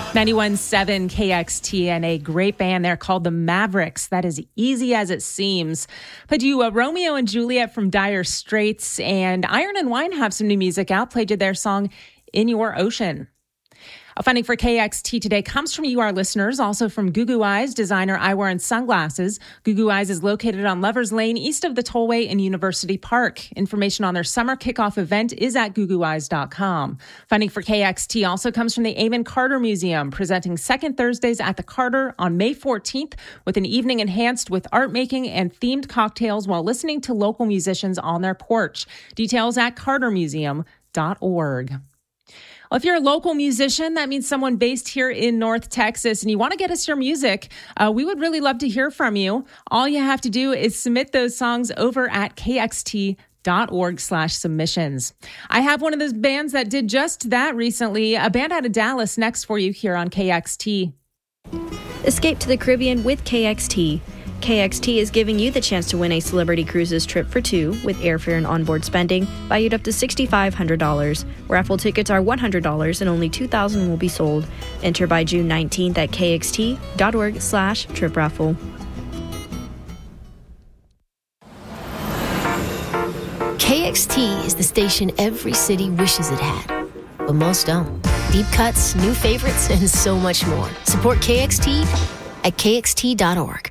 91.7 KXT and a great band there called the Mavericks. That is easy as it seems. Played you Romeo and Juliet from Dire Straits, and Iron and Wine have some new music out. Played you their song In Your Ocean. Funding for KXT today comes from you, our listeners, also from Gugu Eyes, designer eyewear and sunglasses. Gugu Eyes is located on Lovers Lane, east of the Tollway in University Park. Information on their summer kickoff event is at gugueyes.com. Funding for KXT also comes from the Amon Carter Museum, presenting second Thursdays at the Carter on May 14th with an evening enhanced with art making and themed cocktails while listening to local musicians on their porch. Details at cartermuseum.org. Well, if you're a local musician, that means someone based here in North Texas, and you want to get us your music, we would really love to hear from you. All you have to do is submit those songs over at kxt.org/submissions. I have one of those bands that did just that recently, a band out of Dallas, next for you here on KXT. Escape to the Caribbean with KXT. KXT is giving you the chance to win a Celebrity Cruises trip for two with airfare and onboard spending valued up to $6,500. Raffle tickets are $100 and only 2,000 will be sold. Enter by June 19th at kxt.org/trip raffle. KXT is the station every city wishes it had, but most don't. Deep cuts, new favorites, and so much more. Support KXT at kxt.org.